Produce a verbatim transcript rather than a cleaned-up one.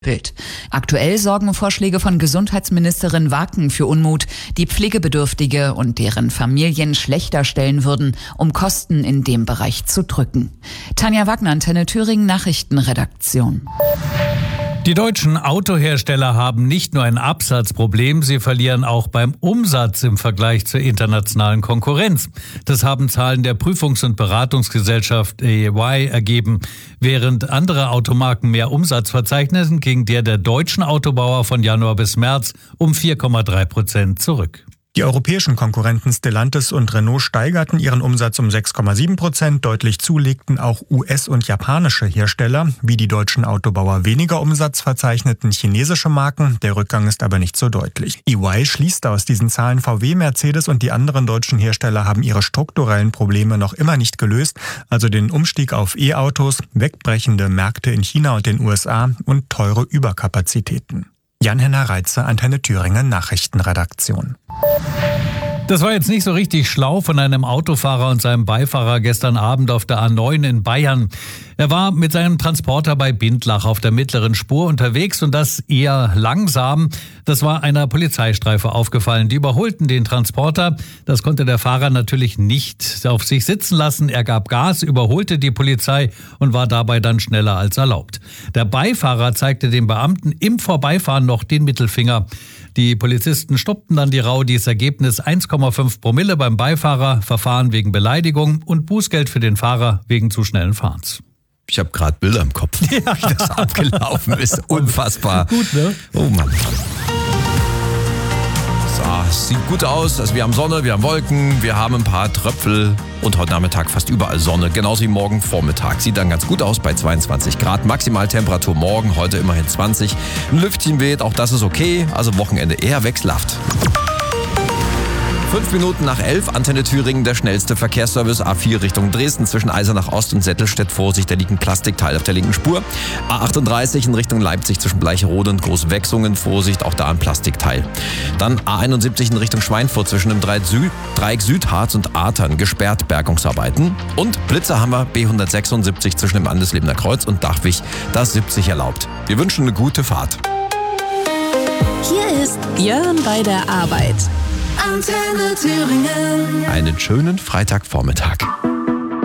Bild. Aktuell sorgen Vorschläge von Gesundheitsministerin Waken für Unmut, die Pflegebedürftige und deren Familien schlechter stellen würden, um Kosten in dem Bereich zu drücken. Tanja Wagner, Antenne Thüringen, Nachrichtenredaktion. Die deutschen Autohersteller haben nicht nur ein Absatzproblem, sie verlieren auch beim Umsatz im Vergleich zur internationalen Konkurrenz. Das haben Zahlen der Prüfungs- und Beratungsgesellschaft E Y ergeben. Während andere Automarken mehr Umsatz verzeichnen, ging der der deutschen Autobauer von Januar bis März um vier Komma drei Prozent zurück. Die europäischen Konkurrenten Stellantis und Renault steigerten ihren Umsatz um sechs Komma sieben Prozent. Deutlich zulegten auch U S- und japanische Hersteller. Wie die deutschen Autobauer weniger Umsatz verzeichneten chinesische Marken. Der Rückgang ist aber nicht so deutlich. E Y schließt aus diesen Zahlen, V W, Mercedes und die anderen deutschen Hersteller haben ihre strukturellen Probleme noch immer nicht gelöst. Also den Umstieg auf E-Autos, wegbrechende Märkte in China und den U S A und teure Überkapazitäten. Jan-Henner Reitze, Antenne Thüringen, Nachrichtenredaktion. Das war jetzt nicht so richtig schlau von einem Autofahrer und seinem Beifahrer gestern Abend auf der A neun in Bayern. Er war mit seinem Transporter bei Bindlach auf der mittleren Spur unterwegs und das eher langsam. Das war einer Polizeistreife aufgefallen. Die überholten den Transporter. Das konnte der Fahrer natürlich nicht auf sich sitzen lassen. Er gab Gas, überholte die Polizei und war dabei dann schneller als erlaubt. Der Beifahrer zeigte dem Beamten im Vorbeifahren noch den Mittelfinger. Die Polizisten stoppten dann die Raudis. Ergebnis eins Komma fünf Promille beim Beifahrer, Verfahren wegen Beleidigung und Bußgeld für den Fahrer wegen zu schnellen Fahrens. Ich habe gerade Bilder im Kopf, wie das abgelaufen ist. Unfassbar. Gut, ne? Oh Mann. So, sieht gut aus. Also wir haben Sonne, wir haben Wolken, wir haben ein paar Tröpfel und heute Nachmittag fast überall Sonne. Genauso wie morgen Vormittag. Sieht dann ganz gut aus bei zweiundzwanzig Grad. Maximaltemperatur morgen, heute immerhin zwanzig. Ein Lüftchen weht, auch das ist okay. Also Wochenende eher wechselhaft. Fünf Minuten nach elf, Antenne Thüringen, der schnellste Verkehrsservice. A vier Richtung Dresden, zwischen Eisenach Ost und Settelstedt. Vorsicht, da liegt ein Plastikteil auf der linken Spur. A achtunddreißig in Richtung Leipzig, zwischen Bleicherode und Großwechsungen. Vorsicht, auch da ein Plastikteil. Dann A einundsiebzig in Richtung Schweinfurt, zwischen dem Dreieck, Süd, Dreieck Südharz und Artern. Gesperrt, Bergungsarbeiten. Und Blitzer haben wir B hundertsechsundsiebzig zwischen dem Andeslebener Kreuz und Dachwig. Da ist siebzig erlaubt. Wir wünschen eine gute Fahrt. Hier ist Björn bei der Arbeit. Antenne Thüringen. Einen schönen Freitagvormittag.